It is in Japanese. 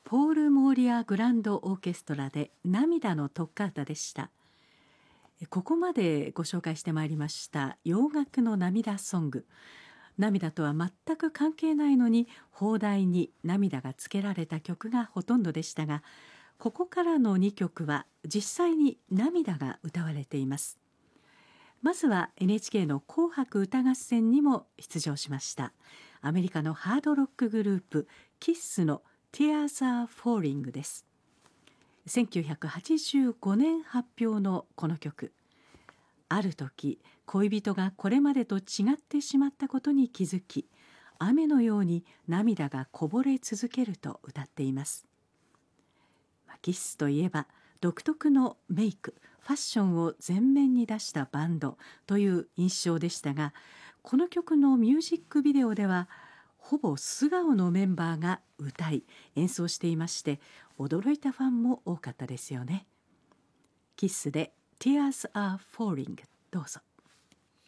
ポール・モーリア・グランド・オーケストラで涙のトッカータでした。ここまでご紹介してまいりました洋楽の涙ソング。涙とは全く関係ないのに邦題に涙がつけられた曲がほとんどでしたが、ここからの2曲は実際に涙が歌われています。まずは NHK の紅白歌合戦にも出場しましたアメリカのハードロックグループキッスの Tears Are Falling です。1985年発表のこの曲、ある時恋人がこれまでと違ってしまったことに気づき、雨のように涙がこぼれ続けると歌っています。キッスといえば独特のメイク、ファッションを前面に出したバンドという印象でしたが、この曲のミュージックビデオではほぼ素顔のメンバーが歌い演奏していまして、驚いたファンも多かったですよね。キッスで Tears Are Falling、 どうぞ。